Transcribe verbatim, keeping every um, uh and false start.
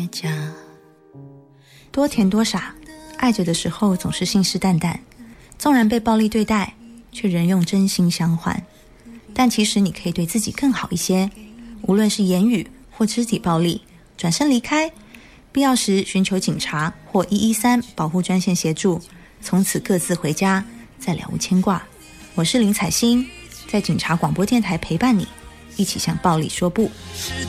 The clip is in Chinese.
越假。多甜多傻，爱着的时候总是信誓旦旦，纵然被暴力对待，却仍用真心相换。但其实你可以对自己更好一些，无论是言语或肢体暴力，转身离开，必要时寻求警察或一一三保护专线协助，从此各自回家，再了无牵挂。我是林采欣，在警察广播电台陪伴你，一起向暴力说不。